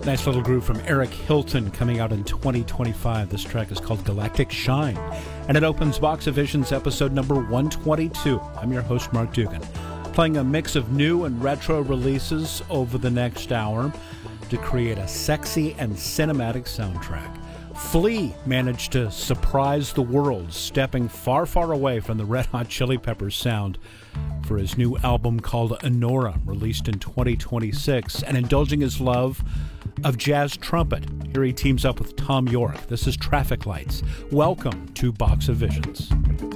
Nice little groove from Eric Hilton coming out in 2025. This track is called Galactic Shine, and it opens Box of Visions episode number 122. I'm your host, Mark Dugan, playing a mix of new and retro releases over the next hour to create a sexy and cinematic soundtrack. Flea managed to surprise the world, stepping far, far away from the Red Hot Chili Peppers sound for his new album called Anora, released in 2026, and indulging his love of jazz trumpet. Here he teams up with Tom York. This is Traffic Lights. Welcome to Box of Visions.